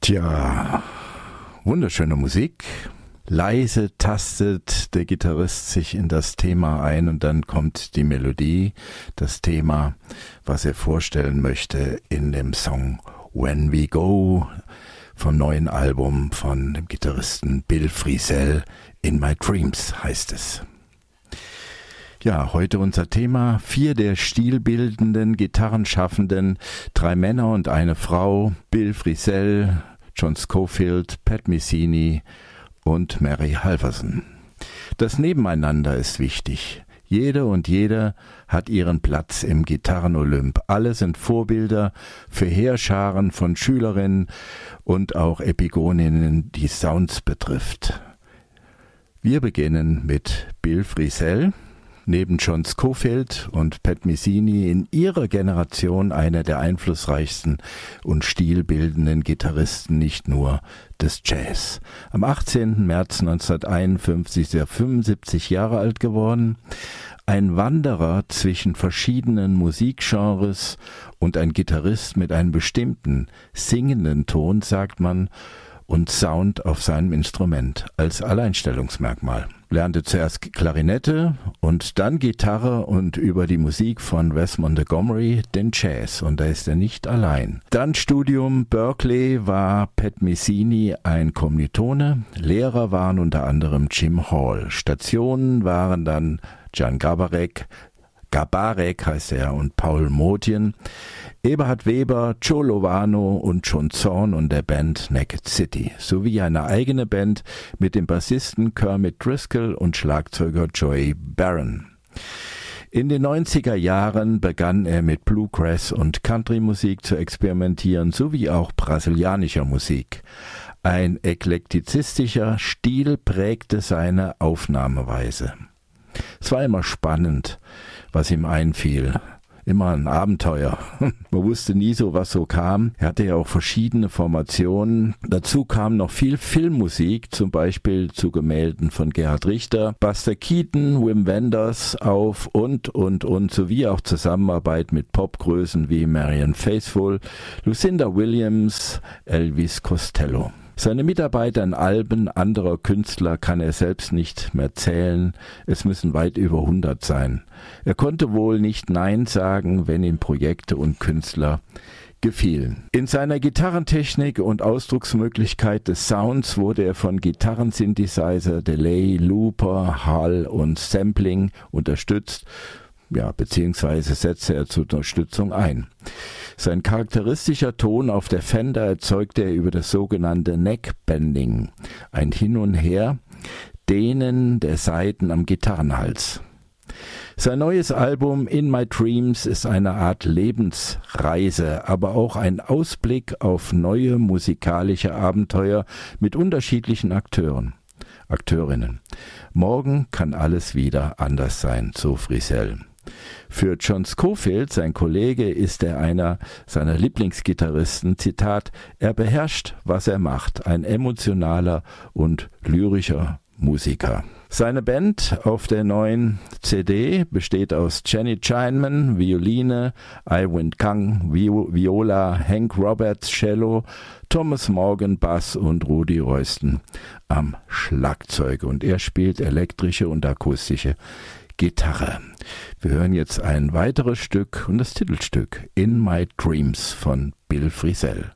Tja, wunderschöne Musik. Leise tastet der Gitarrist sich in das Thema ein und dann kommt die Melodie, das Thema, was er vorstellen möchte in dem Song When We Go vom neuen Album von dem Gitarristen Bill Frisell. In My Dreams heißt es. Ja, heute unser Thema: 4 der stilbildenden Gitarrenschaffenden, 3 Männer und eine Frau, Bill Frisell, John Scofield, Pat Metheny und Mary Halvorsen. Das Nebeneinander ist wichtig. Jede und jeder hat ihren Platz im Gitarrenolymp. Alle sind Vorbilder für Heerscharen von Schülerinnen und auch Epigoninnen, die Sounds betrifft. Wir beginnen mit Bill Frisell. Neben John Scofield und Pat Metheny in ihrer Generation einer der einflussreichsten und stilbildenden Gitarristen nicht nur des Jazz. Am 18. März 1951 ist er 75 Jahre alt geworden. Ein Wanderer zwischen verschiedenen Musikgenres und ein Gitarrist mit einem bestimmten singenden Ton, sagt man, und Sound auf seinem Instrument als Alleinstellungsmerkmal. Lernte zuerst Klarinette und dann Gitarre und über die Musik von Wes Montgomery den Jazz, und da ist er nicht allein. Dann Studium Berkeley, war Pat Metheny ein Kommilitone. Lehrer waren unter anderem Jim Hall. Stationen waren dann Jan Garbarek heißt er, und Paul Motian, Eberhard Weber, Joe Lovano und John Zorn und der Band Naked City, sowie eine eigene Band mit dem Bassisten Kermit Driscoll und Schlagzeuger Joey Barron. In den 90er Jahren begann er mit Bluegrass und Country-Musik zu experimentieren, sowie auch brasilianischer Musik. Ein eklektizistischer Stil prägte seine Aufnahmeweise. Es war immer spannend, was ihm einfiel. Immer ein Abenteuer. Man wusste nie so, was so kam. Er hatte ja auch verschiedene Formationen. Dazu kam noch viel Filmmusik, zum Beispiel zu Gemälden von Gerhard Richter, Buster Keaton, Wim Wenders auf und, sowie auch Zusammenarbeit mit Popgrößen wie Marianne Faithfull, Lucinda Williams, Elvis Costello. Seine Mitarbeit an Alben anderer Künstler kann er selbst nicht mehr zählen. Es müssen weit über 100 sein. Er konnte wohl nicht Nein sagen, wenn ihm Projekte und Künstler gefielen. In seiner Gitarrentechnik und Ausdrucksmöglichkeit des Sounds wurde er von Gitarrensynthesizer, Delay, Looper, Hall und Sampling unterstützt. Beziehungsweise setzte er zur Unterstützung ein. Sein charakteristischer Ton auf der Fender erzeugte er über das sogenannte Neckbending, ein Hin und Her Dehnen der Saiten am Gitarrenhals. Sein neues Album In My Dreams ist eine Art Lebensreise, aber auch ein Ausblick auf neue musikalische Abenteuer mit unterschiedlichen Akteurinnen. Morgen kann alles wieder anders sein, so Frisell. Für John Scofield, sein Kollege, ist er einer seiner Lieblingsgitarristen. Zitat: Er beherrscht, was er macht, ein emotionaler und lyrischer Musiker. Seine Band auf der neuen CD besteht aus Jenny Chineman, Violine, Iwan Kang, Viola, Hank Roberts, Cello, Thomas Morgan, Bass und Rudy Royston am Schlagzeug. Und er spielt elektrische und akustische Gitarre. Wir hören jetzt ein weiteres Stück und das Titelstück In My Dreams von Bill Frisell.